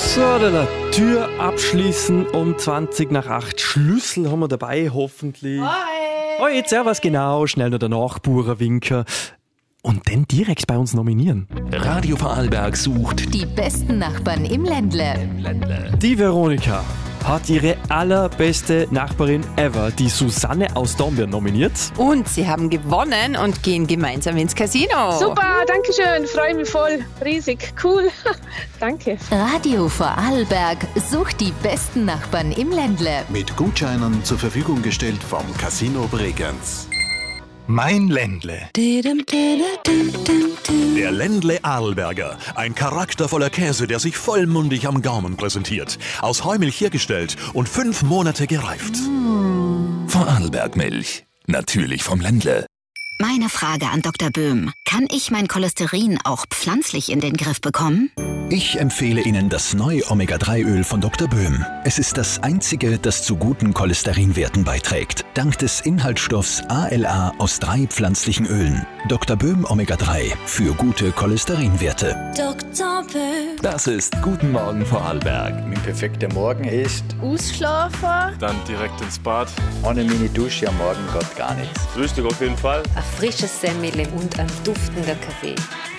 So, der Tür abschließen um 20 nach 8. Schlüssel haben wir dabei, hoffentlich. Hoi, servus, genau. Schnell noch der Nachbarwinker. Und dann direkt bei uns nominieren. Radio Vorarlberg sucht Die besten Nachbarn im Ländle. Die Veronika hat ihre allerbeste Nachbarin ever, die Susanne aus Dornbirn, nominiert. Und sie haben gewonnen und gehen gemeinsam ins Casino. Super, danke schön, freue mich voll, riesig, cool, danke. Radio Vorarlberg sucht die besten Nachbarn im Ländle. Mit Gutscheinen zur Verfügung gestellt vom Casino Bregenz. Mein Ländle. der Ländle Arlberger. Ein charaktervoller Käse, der sich vollmundig am Gaumen präsentiert. Aus Heumilch hergestellt und 5 Monate gereift. Vorarlberg-Milch. Natürlich vom Ländle. Meine Frage an Dr. Böhm. Kann ich mein Cholesterin auch pflanzlich in den Griff bekommen? Ich empfehle Ihnen das neue Omega-3-Öl von Dr. Böhm. Es ist das einzige, das zu guten Cholesterinwerten beiträgt. Dank des Inhaltsstoffs ALA aus 3 pflanzlichen Ölen. Dr. Böhm Omega-3 für gute Cholesterinwerte. Dr. Böhm. Das ist Guten Morgen Vorarlberg. Mein perfekter Morgen ist Ausschlafen. Dann direkt ins Bad. Ohne Mini-Dusche am Morgen geht gar nichts. Frühstück auf jeden Fall. Ein frisches Semmel und ein duftender Kaffee.